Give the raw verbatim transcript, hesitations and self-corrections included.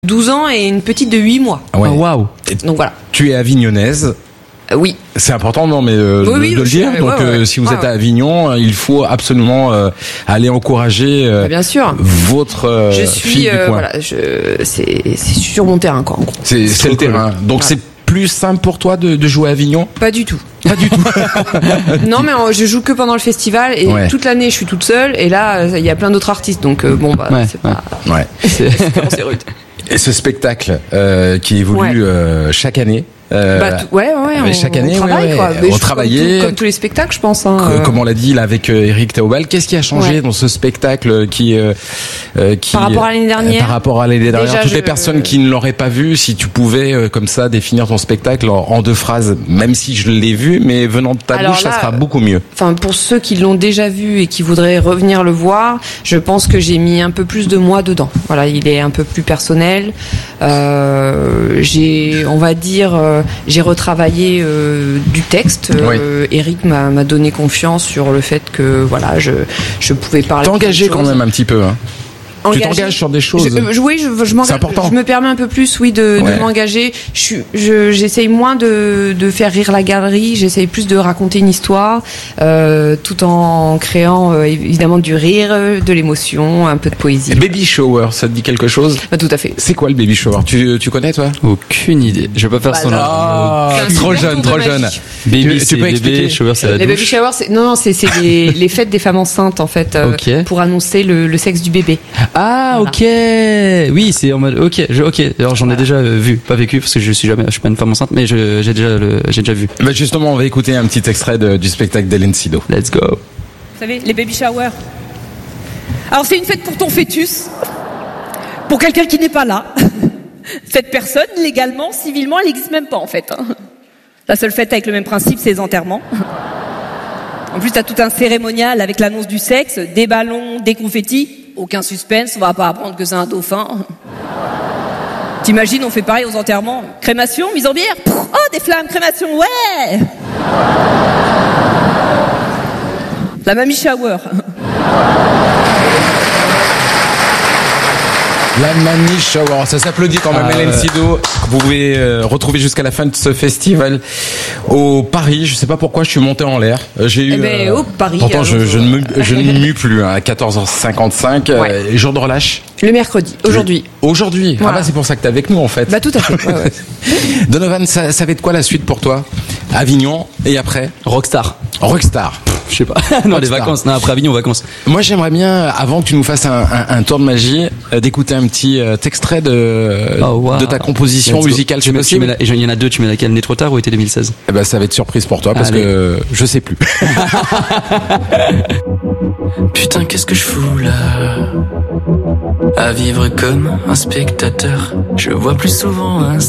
douze ans et une petite de huit mois. Ouais. Oh, waouh. Donc voilà. Tu es avignonnaise. Euh, oui. C'est important, non, mais euh, Oui, de, oui, de le je- dire. ouais, Donc, ouais, euh, ouais. si vous Ouais, êtes ouais. à Avignon, il faut absolument euh, aller encourager euh, Bah, bien sûr. votre euh, Je fille suis, du euh, coin. voilà, je, c'est, c'est sur mon terrain, quoi, en gros. C'est, c'est le trop cool. terrain. Donc, Ouais. c'est plus simple pour toi de, de jouer à Avignon. Pas du tout. Pas du tout. Non, mais euh, je joue que pendant le festival et Ouais. toute l'année, je suis toute seule. Et là, euh, il y a plein d'autres artistes, donc euh, bon, bah, Ouais, c'est ouais. pas. Ouais. C'est- C'est rude. Et ce spectacle euh, qui évolue Ouais. euh, chaque année. euh, Bah, tout- ouais, ouais, mais on, chaque année, on travaille, ouais, ouais. quoi. On Mais je- travaillait. Comme, tout- comme tous les spectacles, je pense. Hein, que- euh, comme on l'a dit là avec euh, Eric Théobald, qu'est-ce qui a changé Ouais. dans ce spectacle qui, euh, euh, qui Par rapport à l'année dernière euh, Par rapport à l'année dernière, Déjà, toutes les je- personnes qui ne l'auraient pas vu, si tu pouvais euh, comme ça définir ton spectacle en, en deux phrases, même si je l'ai vu, mais venant de ta Alors bouche, là, ça sera beaucoup mieux. Enfin, pour ceux qui l'ont déjà vu et qui voudraient revenir le voir, je pense que j'ai mis un peu plus de moi dedans. Voilà, il est un peu plus personnel. Euh, j'ai, on va dire, euh, j'ai retravaillé euh, du texte. Euh, Eric m'a, m'a donné confiance sur le fait que voilà, je je pouvais parler. T'es de engagé choses. quand même un petit peu. Hein. Tu Engagé. t'engages sur des choses. Je, euh, oui, je, je, m'engage- C'est important. je me permets un peu plus, oui, de, Ouais. de m'engager. Je, suis- je, j'essaye moins de, de faire rire la galerie. J'essaye plus de raconter une histoire, euh, tout en créant euh, évidemment du rire, de l'émotion, un peu de poésie. Baby shower, ça te dit quelque chose? Bah, tout à fait. C'est quoi le baby shower? Tu, tu connais toi? Aucune idée. Je vais pas faire Bah, son non. nom. Ah, C'est un trop super jeune, tour de trop jeune. magie. Baby, tu c'est peux bébé, expliquer shower, c'est la Les baby douche. showers, c'est, non, non, c'est, c'est les, les fêtes des femmes enceintes en fait, euh, Ok. pour annoncer le, le sexe du bébé. Ah, Voilà. ok. Oui, c'est en mode, ok, je, ok. Alors, j'en ai déjà euh, vu, pas vécu, parce que je suis jamais, je suis pas une femme enceinte, mais je, j'ai déjà le, j'ai déjà vu. Bah justement, on va écouter un petit extrait de- du spectacle d'Hélène Sido. Let's go. Vous savez, les baby showers. Alors c'est une fête pour ton fœtus, pour quelqu'un qui n'est pas là. Cette personne, légalement, civilement, elle n'existe même pas en fait. hein. La seule fête avec le même principe, c'est les enterrements. En plus, t'as tout un cérémonial avec l'annonce du sexe, des ballons, des confettis. Aucun suspense, on va pas apprendre que c'est un dauphin. T'imagines, on fait pareil aux enterrements. Crémation, mise en bière. Pff, oh, des flammes, crémation, ouais. La mamie shower. La Mamie Shower, ça s'applaudit quand même. Ah, Hélène ouais. Sido, que vous pouvez euh, retrouver jusqu'à la fin de ce festival au Paris. Je sais pas pourquoi je suis monté en l'air. Euh, J'ai eu. Eh ben, au Paris, Pourtant, je, alors, je ne me, je ne mue plus hein, à quatorze heures cinquante-cinq. Ouais. Euh, jour de relâche. Le mercredi, aujourd'hui. Aujourd'hui. Voilà. Ah bah c'est pour ça que t'es avec nous en fait. Bah tout à fait. Ouais, ouais. Donovan, ça, ça va être quoi la suite pour toi? Avignon et après Rockstar. Rockstar. Je sais pas. non, les Rockstar. vacances. Non, après Avignon, vacances. Moi, j'aimerais bien, avant que tu nous fasses un, un, un tour de magie, euh, d'écouter un petit euh, extrait de, Oh, wow. de ta composition Let's go. musicale. Tu C'est mets- tu possible? mets la- et il y en a deux, tu mets laquelle? Né trop tard ou été deux mille seize? Eh ben, ça va être surprise pour toi parce Allez. que je sais plus. Putain, qu'est-ce que je fous là? À vivre comme un spectateur, je vois plus souvent un